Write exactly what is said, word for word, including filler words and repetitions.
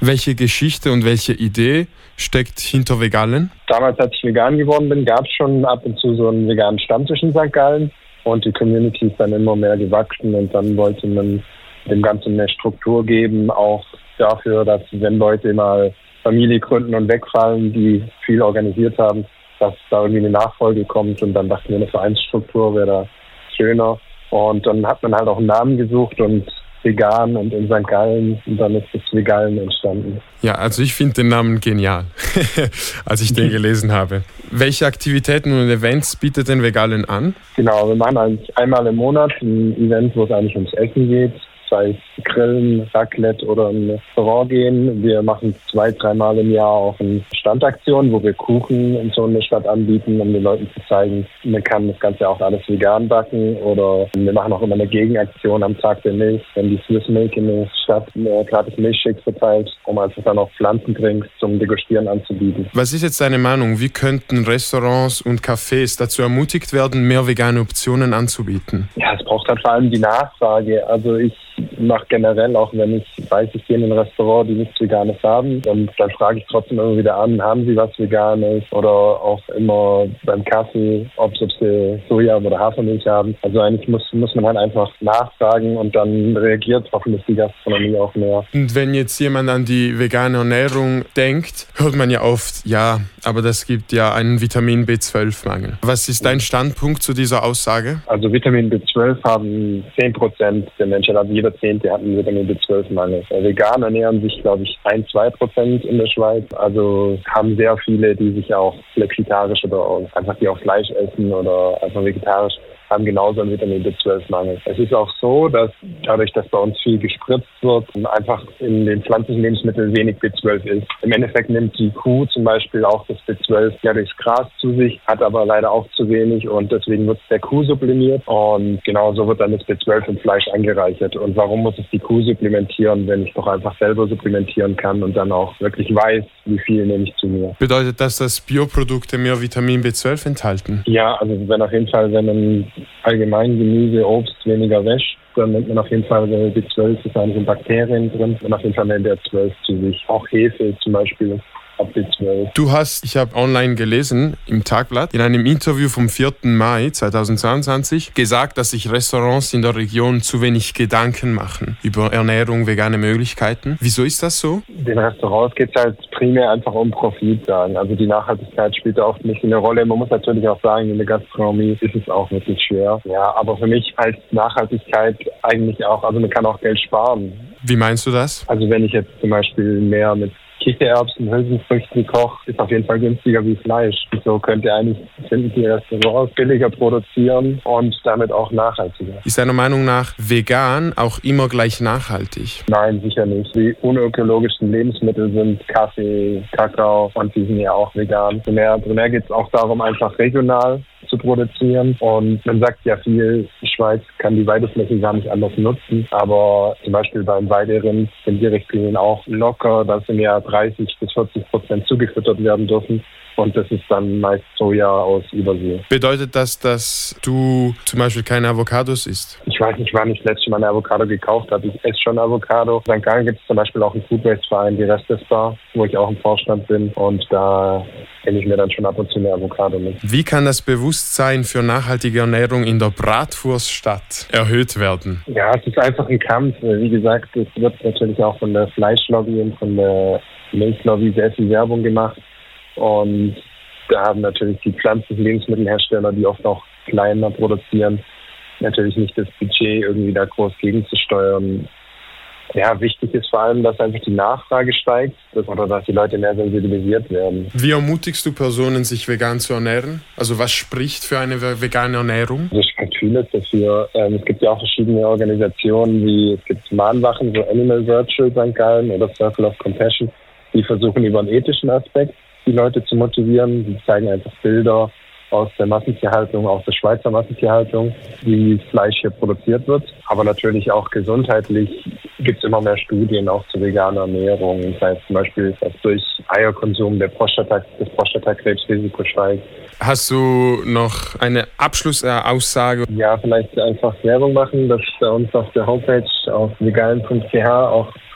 Welche Geschichte und welche Idee steckt hinter Vegalen? Damals, als ich vegan geworden bin, gab es schon ab und zu so einen veganen Stammtisch in Sankt Gallen. Und die Community ist dann immer mehr gewachsen und dann wollte man dem Ganzen mehr Struktur geben, auch dafür, dass wenn Leute mal Familie gründen und wegfallen, die viel organisiert haben, dass da irgendwie eine Nachfolge kommt und dann dachten wir, eine Vereinsstruktur wäre da schöner. Und dann hat man halt auch einen Namen gesucht und vegan und in Sankt Gallen und dann ist das Vegalen entstanden. Ja, also ich finde den Namen genial, als ich den gelesen habe. Welche Aktivitäten und Events bietet denn Vegalen an? Genau, wir machen eigentlich einmal im Monat ein Event, wo es eigentlich ums Essen geht. Sei es Grillen, Raclette oder ein Restaurant gehen. Wir machen zwei, dreimal im Jahr auch eine Standaktion, wo wir Kuchen in so einer Stadt anbieten, um den Leuten zu zeigen, man kann das Ganze auch alles vegan backen. Oder wir machen auch immer eine Gegenaktion am Tag der Milch, wenn die Swiss Milk in der Stadt gratis Milchshakes verteilt, um einfach dann auch Pflanzendrinks zum Degustieren anzubieten. Was ist jetzt deine Meinung? Wie könnten Restaurants und Cafés dazu ermutigt werden, mehr vegane Optionen anzubieten? Ja, es braucht halt vor allem die Nachfrage. Also ich mache generell, auch wenn ich weiß, ich gehe in ein Restaurant, die nichts Veganes haben, dann, dann frage ich trotzdem immer wieder an, haben sie was Veganes? Oder auch immer beim Kaffee, ob sie Soja oder Hafermilch haben. Also eigentlich muss, muss man halt einfach nachfragen und dann reagiert hoffentlich die Gastronomie auch mehr. Und wenn jetzt jemand an die vegane Ernährung denkt, hört man ja oft, ja, aber das gibt ja einen Vitamin B zwölf Mangel. Was ist dein Standpunkt zu dieser Aussage? Also Vitamin B zwölf haben zehn Prozent der Menschen, also jeder Zehnte hat einen Vitamin B zwölf Mangel. Vegan ernähren sich, glaube ich, ein bis zwei Prozent in der Schweiz. Also haben sehr viele, die sich auch flexitarisch oder auch einfach die auch Fleisch essen oder einfach vegetarisch, haben genauso einen Vitamin B zwölf Mangel. Es ist auch so, dass dadurch, dass bei uns viel gespritzt wird, einfach in den pflanzlichen Lebensmitteln wenig B zwölf ist. Im Endeffekt nimmt die Kuh zum Beispiel auch das B zwölf ja durchs Gras zu sich, hat aber leider auch zu wenig und deswegen wird es der Kuh sublimiert und genauso wird dann das B zwölf im Fleisch angereichert. Und warum muss es die Kuh supplementieren, wenn ich doch einfach selber supplementieren kann und dann auch wirklich weiß, wie viel nehme ich zu mir. Bedeutet das, dass Bioprodukte mehr Vitamin B zwölf enthalten? Ja, also wenn auf jeden Fall, wenn man allgemein Gemüse, Obst weniger wäscht, dann nimmt man auf jeden Fall B zwölf, das sind in Bakterien drin, und auf jeden Fall nimmt der zwölf zu sich. Auch Hefe zum Beispiel. B zwölf. Du hast, ich habe online gelesen, im Tagblatt, in einem Interview vom vierten Mai zweitausendzweiundzwanzig gesagt, dass sich Restaurants in der Region zu wenig Gedanken machen über Ernährung, vegane Möglichkeiten. Wieso ist das so? Den Restaurants geht es halt primär einfach um Profit sagen. Also die Nachhaltigkeit spielt auch nicht eine Rolle. Man muss natürlich auch sagen, in der Gastronomie ist es auch wirklich schwer. Ja, aber für mich heißt Nachhaltigkeit eigentlich auch, also man kann auch Geld sparen. Wie meinst du das? Also wenn ich jetzt zum Beispiel mehr mit Kichererbsen, Hülsenfrüchten kocht, ist auf jeden Fall günstiger wie Fleisch. So könnt ihr eigentlich, finden die Restaurants billiger produzieren und damit auch nachhaltiger. Ist deiner Meinung nach vegan auch immer gleich nachhaltig? Nein, sicher nicht. Die unökologischen Lebensmittel sind Kaffee, Kakao und die sind ja auch vegan. Primär, primär geht es auch darum, einfach regional zu produzieren. Und man sagt ja viel, die Schweiz kann die Weideflächen gar nicht anders nutzen. Aber zum Beispiel beim Weiderind sind die Richtlinien auch locker. Da sind ja dreißig bis vierzig Prozent zugefüttert werden dürfen. Und das ist dann meist Soja aus Übersee. Bedeutet das, dass du zum Beispiel keine Avocados isst? Ich weiß nicht, wann ich das letzte Mal eine Avocado gekauft habe. Ich esse schon Avocado. In Sankt Gallen gibt es zum Beispiel auch einen Food Waste Verein, die Restesbar, wo ich auch im Vorstand bin. Und da nehme ich mir dann schon ab und zu eine Avocado mit. Wie kann das Bewusstsein für nachhaltige Ernährung in der Bratwurststadt erhöht werden? Ja, es ist einfach ein Kampf. Wie gesagt, es wird natürlich auch von der Fleischlobby und von der Milchlobby sehr viel Werbung gemacht. Und da haben natürlich die pflanzlichen Lebensmittelhersteller, die oft auch kleiner produzieren, natürlich nicht das Budget, irgendwie da groß gegenzusteuern. Ja, wichtig ist vor allem, dass einfach die Nachfrage steigt oder dass die Leute mehr sensibilisiert werden. Wie ermutigst du Personen, sich vegan zu ernähren? Also was spricht für eine vegane Ernährung? Also es spricht vieles dafür. Ähm, es gibt ja auch verschiedene Organisationen, wie es gibt Mahnwachen, so Animal Virtual Sankt Gallen oder Circle of Compassion, die versuchen über einen ethischen Aspekt die Leute zu motivieren. Die zeigen einfach Bilder aus der Massentierhaltung, aus der Schweizer Massentierhaltung, wie Fleisch hier produziert wird. Aber natürlich auch gesundheitlich gibt es immer mehr Studien auch zur veganen Ernährung. Das heißt zum Beispiel, dass durch Eierkonsum der Prostata, das Prostatakrebsrisiko steigt. Hast du noch eine Abschlussaussage? Ja, vielleicht einfach Werbung machen, dass bei uns auf der Homepage auf vegan punkt c h auch